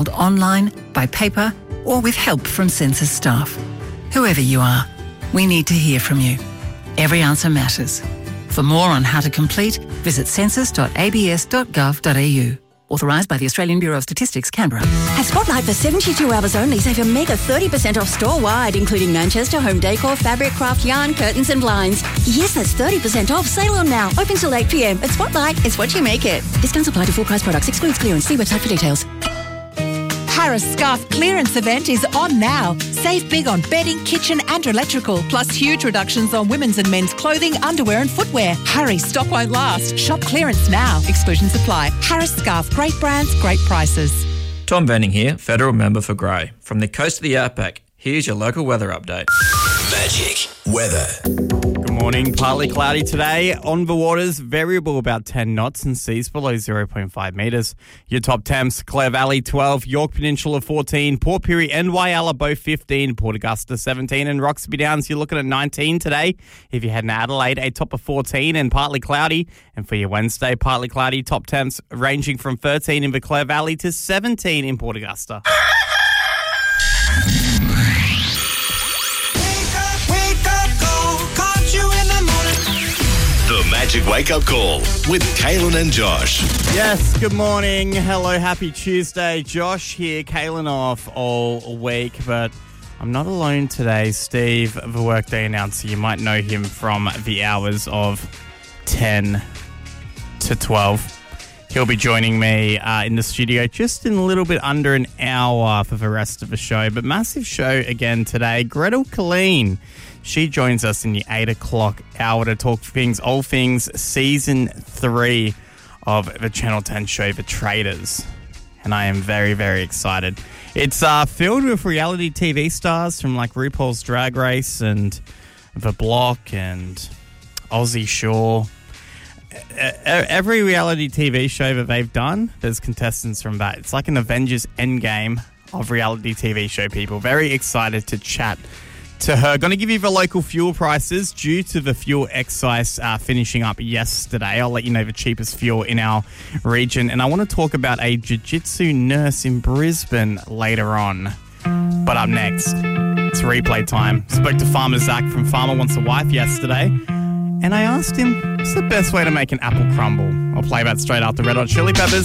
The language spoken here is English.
online, by paper, or with help from Census staff. Whoever you are, we need to hear from you. Every answer matters. For more on how to complete, visit census.abs.gov.au. Authorised by the Australian Bureau of Statistics, Canberra. At Spotlight, for 72 hours only, save a mega 30% off store-wide, including Manchester, home decor, fabric, craft, yarn, curtains and blinds. Yes, that's 30% off. Sale on now. Open till 8 p.m. At Spotlight, it's what you make it. Discounts apply to full-price products. Excludes clearance. See website for details. Harris Scarf clearance event is on now. Save big on bedding, kitchen and electrical, plus huge reductions on women's and men's clothing, underwear and footwear. Hurry, stock won't last. Shop clearance now. Exclusions apply. Harris Scarf, great brands, great prices. Tom Venning here, Federal Member for Grey. From the coast of the Outback, here's your local weather update. Magic weather. Good morning. Partly cloudy today. On the waters, variable about 10 knots and seas below 0.5 metres. Your top temps, Clare Valley 12, York Peninsula 14, Port Pirie and Whyalla both 15, Port Augusta 17 and Roxby Downs you're looking at 19 today. If you head to Adelaide, a top of 14 and partly cloudy. And for your Wednesday, partly cloudy, top temps ranging from 13 in the Clare Valley to 17 in Port Augusta. The Magic Wake Up Call with Kaylin and Josh. Yes, good morning. Hello, happy Tuesday. Josh here, Kaylin off all week, but I'm not alone today. Steve, the Workday announcer, you might know him from the hours of 10 to 12. He'll be joining me in the studio just in a little bit under an hour for the rest of the show, but massive show again today. Gretel Killeen. She joins us in the 8 o'clock hour to talk all things Season 3 of the Channel 10 show, The Traitors. And I am very, very excited. It's filled with reality TV stars from like RuPaul's Drag Race and The Block and Aussie Shore. Every reality TV show that they've done, there's contestants from that. It's like an Avengers Endgame of reality TV show people. Very excited to chat to her. Going to give you the local fuel prices due to the fuel excise finishing up yesterday. I'll let you know the cheapest fuel in our region. And I want to talk about a jiu-jitsu nurse in Brisbane later on. But up next, it's replay time. Spoke to Farmer Zach from Farmer Wants a Wife yesterday. And I asked him, what's the best way to make an apple crumble? I'll play that straight after Red Hot Chili Peppers.